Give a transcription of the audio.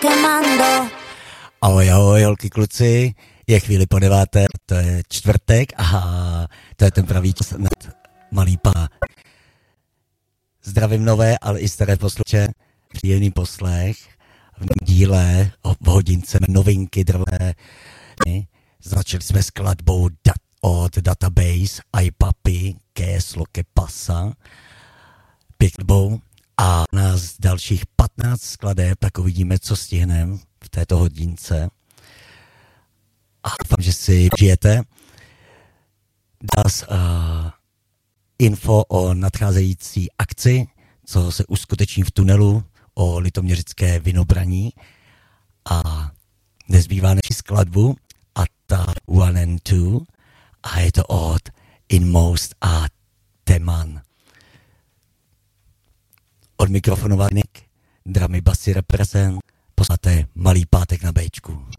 Quemando. Ahoj, ahoj, holky, kluci, je chvíli po 9, to je čtvrtek a to je ten pravý čas na malý pá. Zdravím nové, ale i staré posluchače, příjemný poslech v díle v hodince novinky drvé. Začali jsme skladbou od Database, iPapi, Keslo, Kepasa, pěknou a nás dalších 15 skladeb, tak uvidíme, co stihneme v této hodince. A doufám, že si žijete. Das info o nadcházející akci, co se uskuteční v tunelu o litoměřické vinobraní. A nezbývá než skladbu a ta One and Two a je to od Inmost a Teman. Od mikrofonu Vánik, dramy basy reprezent, posláte malý pátek na Bčku.